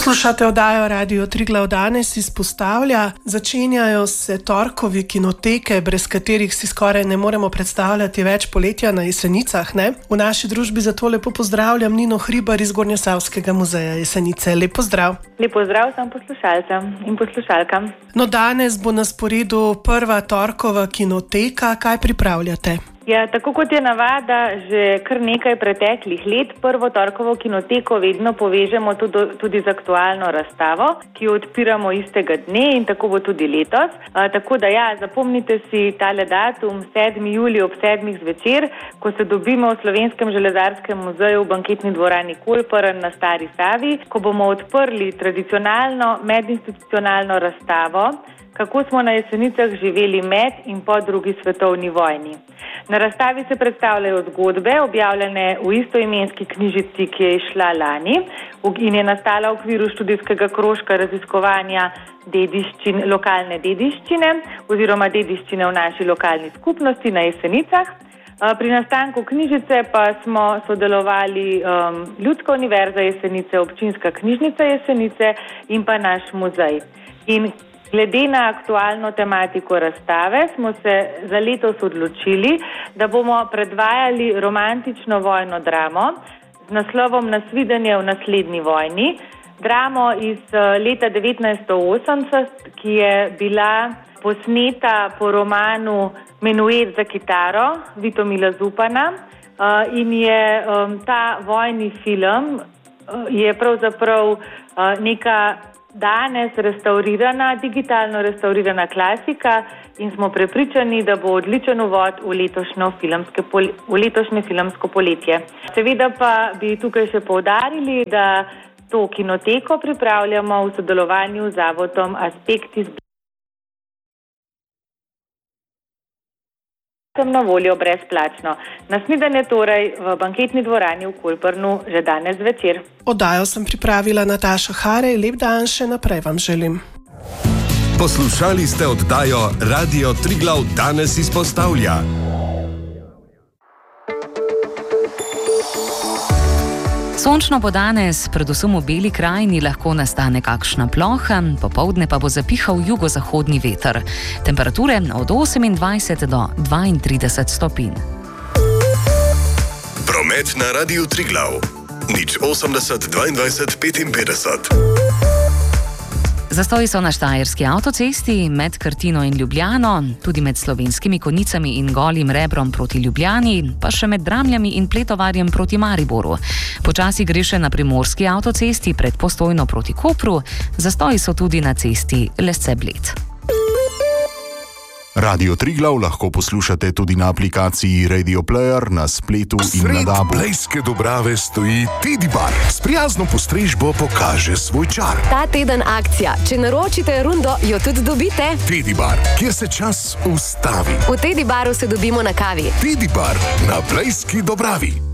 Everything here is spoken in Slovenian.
Poslušate oddajo Radio Triglav danes izpostavlja. Začenjajo se torkovi kinoteke, brez katerih si skoraj ne moremo predstavljati več poletja na Jesenicah, ne? V naši družbi zato lepo pozdravljam Nino Hribar iz Gornjesavskega muzeja Jesenice. Lep pozdrav. Lep pozdrav vsem poslušalcem in poslušalkam. No, danes bo na sporedu prva torkova kinoteka. Kaj pripravljate? Ja, tako kot je navada, že kar nekaj preteklih let prvo torkovo kinoteko vedno povežemo tudi z aktualno razstavo, ki jo odpiramo istega dne in tako bo tudi letos. Tako da zapomnite si tale datum, 7. julij ob 7. zvečer, ko se dobimo v Slovenskem železarskem muzeju v banketni dvorani Kolparen na Stari Savi, ko bomo odprli tradicionalno medinstitucionalno razstavo, kako smo na Jesenicah živeli med in po drugi svetovni vojni. Na razstavi se predstavljajo zgodbe, objavljene v istoimenski knjižici, ki je izšla lani in je nastala v okviru študijskega krožka raziskovanja lokalne dediščine oziroma dediščine v naši lokalni skupnosti na Jesenicah. Pri nastanku knjižice pa smo sodelovali Ljudska univerza Jesenice, Občinska knjižnica Jesenice in pa naš muzej. In glede na aktualno tematiko razstave smo se za letos odločili, da bomo predvajali romantično vojno dramo z naslovom Nasvidenje v naslednji vojni. Dramo iz leta 1980, ki je bila posneta po romanu Menuet za kitaro Vitomila Zupana in je ta vojni film je pravzaprav neka danes digitalno restaurirana klasika in smo prepričani, da bo odličen uvod v letošnje filmsko poletje. Seveda pa bi tukaj še poudarili, da to kinoteko pripravljamo v sodelovanju z zavodom Aspektis na voljo brezplačno. Nasvidenje torej v banketni dvorani v Kolparnu že danes zvečer. Oddajo sem pripravila Nataša Harej. Lep dan še naprej vam želim. Poslušali ste oddajo Radio Triglav danes izpostavlja. Sončno bo danes, predvsem v Beli krajini, lahko nastane kakšna ploha, popoldne pa bo zapihal jugozahodni veter. Temperature od 28 do 32 stopinj. Promet na Radiu Triglav 080 22 55. Zastoji so na štajerski avtocesti med Krtino in Ljubljano, tudi med Slovenskimi Konjicami in Golim Rebrom proti Ljubljani, pa še med Dramljami in Pletovarjem proti Mariboru. Počasi gre še na primorski avtocesti pred Postojno proti Kopru, zastoji so tudi na cesti Lesce-Bled. Radio Triglav lahko poslušate tudi na aplikaciji Radio Player, na spletu in na DAB-u. Sred Blejske Dobrave stoji Teddy Bar. S prijazno postrežbo pokaže svoj čar. Ta teden akcija. Če naročite rundo, jo tudi dobite. Teddy Bar, kjer se čas ustavi. V Teddy Baru se dobimo na kavi. Teddy Bar na Blejski Dobravi.